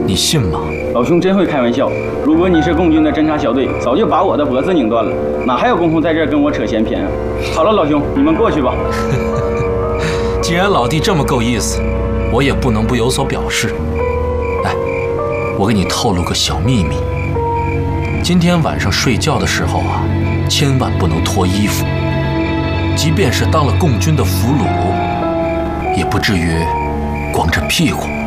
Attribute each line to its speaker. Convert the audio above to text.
Speaker 1: 你信吗？
Speaker 2: 老兄真会开玩笑。如果你是共军的侦察小队，早就把我的脖子拧断了，哪还有功夫在这儿跟我扯闲篇啊？好了，老兄，你们过去吧。
Speaker 1: 既然老弟这么够意思，我也不能不有所表示。哎，我给你透露个小秘密。今天晚上睡觉的时候啊，千万不能脱衣服。即便是当了共军的俘虏，也不至于光着屁股。